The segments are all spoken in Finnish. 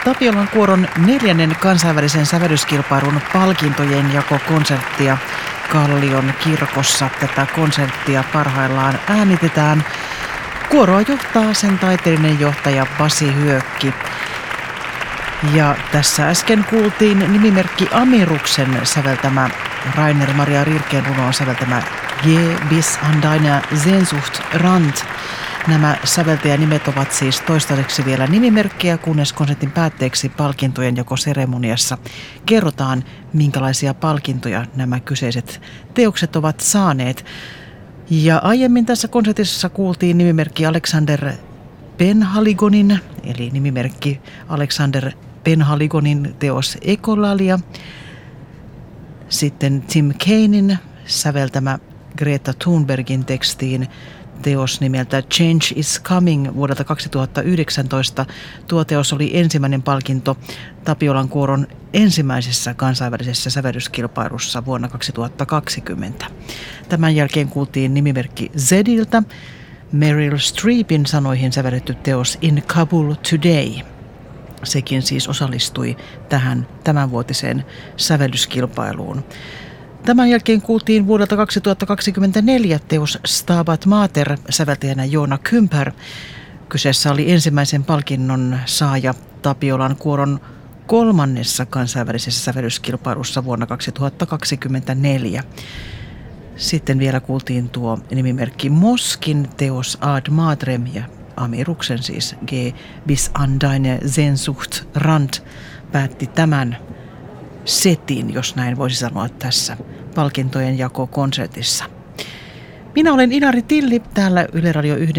Tapiolan kuoron 4. kansainvälisen sävellyskilpailun palkintojen jakokonserttia Kallion kirkossa. Tätä konserttia parhaillaan äänitetään. Kuoroa johtaa sen taiteellinen johtaja Pasi Hyökki. Ja tässä äsken kuultiin nimimerkki Amiruksen säveltämä, Rainer Maria Rirkeen-runoon säveltämä Geh bis an deine Sehnsucht Rand. Nämä säveltäjänimet ovat siis toistaiseksi vielä nimimerkkejä, kunnes konsertin päätteeksi palkintojen jakoseremoniassa kerrotaan, minkälaisia palkintoja nämä kyseiset teokset ovat saaneet. Ja aiemmin tässä konsertissa kuultiin nimimerkki Alexander Penhaligonin, eli nimimerkki Alexander Penhaligonin teos Ekolalia. Sitten Tim Kainin säveltämä Greta Thunbergin tekstiin teos nimeltä Change is Coming vuodelta 2019. Tuo teos oli ensimmäinen palkinto Tapiolan kuoron ensimmäisessä kansainvälisessä sävellyskilpailussa vuonna 2020. Tämän jälkeen kuultiin nimimerkki Zediltä Meryl Streepin sanoihin sävelletty teos In Kabul Today. Sekin siis osallistui tähän tämänvuotiseen sävellyskilpailuun. Tämän jälkeen kuultiin vuodelta 2024 teos Stabat Mater säveltäjänä Joona Kymper. Kyseessä oli ensimmäisen palkinnon saaja Tapiolan kuoron 3. kansainvälisessä sävellyskilpailussa vuonna 2024. Sitten vielä kuultiin tuo nimimerkki Moskin teos Ad Madrem ja Amiruksen siis Geh bis an deine Sehnsucht Rand päätti tämän setin, jos näin voisi sanoa tässä palkintojen jakokonsertissa. Minä olen Inari Tilli täällä Yle Radio 1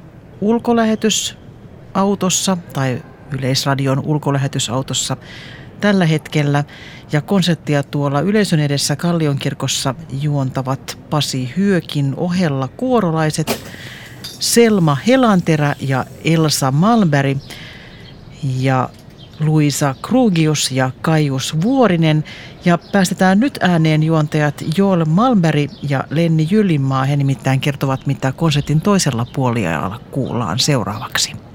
ulkolähetysautossa tai Yleisradion ulkolähetysautossa tällä hetkellä. Ja konserttia tuolla yleisön edessä Kallion kirkossa juontavat Pasi Hyökin ohella kuorolaiset Selma Helanterä ja Elsa Malmberg ja Luisa Krugius ja Kaius Vuorinen. Ja päästetään nyt ääneen juontajat Joel Malmberg ja Lenni Jylinmaa. He nimittäin kertovat, mitä konsertin toisella puoliajalla kuullaan seuraavaksi.